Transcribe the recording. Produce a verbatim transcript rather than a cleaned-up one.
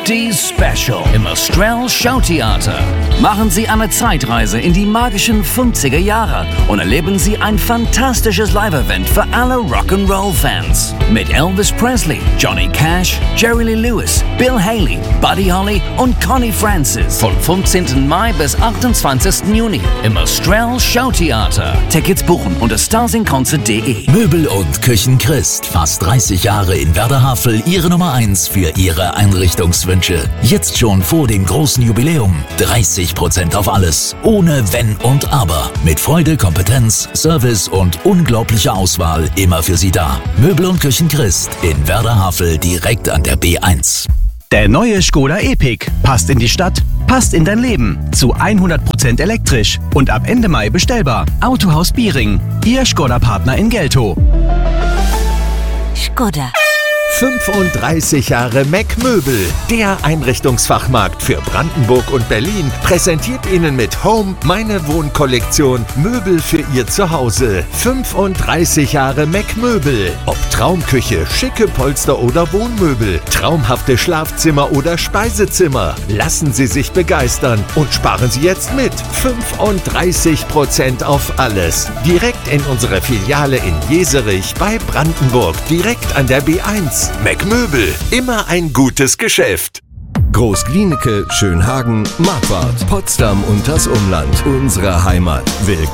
fünfzig Special im Austral Showtheater. Machen Sie eine Zeitreise in die magischen fünfziger Jahre und erleben Sie ein fantastisches Live-Event für alle Rock'n'Roll-Fans. Mit Elvis Presley, Johnny Cash, Jerry Lee Lewis, Bill Haley, Buddy Holly und Connie Francis. Vom fünfzehnten Mai bis achtundzwanzigsten Juni im Austral Showtheater. Tickets buchen unter starsinconcert punkt de. Möbel und Küchen Christ. Fast dreißig Jahre in Werder-Havel. Ihre Nummer eins für Ihre Einrichtungswünsche. Jetzt schon vor dem großen Jubiläum. dreißig Prozent auf alles. Ohne Wenn und Aber. Mit Freude, Kompetenz, Service und unglaublicher Auswahl immer für Sie da. Möbel und Küchen Christ in Werder-Havel direkt an der B eins. Der neue Škoda Epiq passt in die Stadt, passt in dein Leben. Zu hundert Prozent elektrisch und ab Ende Mai bestellbar. Autohaus Biering, Ihr Škoda-Partner in Geltow. Škoda. fünfunddreißig Jahre Mac Möbel, der Einrichtungsfachmarkt für Brandenburg und Berlin, präsentiert Ihnen mit Home meine Wohnkollektion Möbel für Ihr Zuhause. fünfunddreißig Jahre Mac Möbel. Ob Traumküche, schicke Polster oder Wohnmöbel, traumhafte Schlafzimmer oder Speisezimmer. Lassen Sie sich begeistern und sparen Sie jetzt mit. fünfunddreißig Prozent auf alles. Direkt in unsere Filiale in Jeserich bei Brandenburg, direkt an der B eins. Mac Möbel, immer ein gutes Geschäft. Großglienicke, Schönhagen, Marquardt, Potsdam und das Umland. Unsere Heimat. Willkommen.